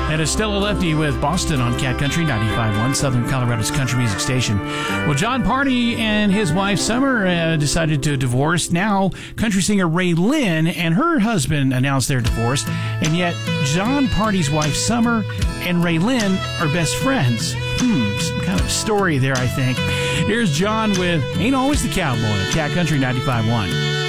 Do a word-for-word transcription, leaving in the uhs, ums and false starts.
And it's Stella Lefty with Boston on Cat Country ninety-five point one, Southern Colorado's country music station. Well, John Party and his wife Summer uh, decided to divorce. Now, country singer Ray Lynn and her husband announced their divorce. And yet, John Party's wife Summer and Ray Lynn are best friends. Hmm, some kind of story there, I think. Here's John with Ain't Always the Cowboy, Cat Country ninety-five point one.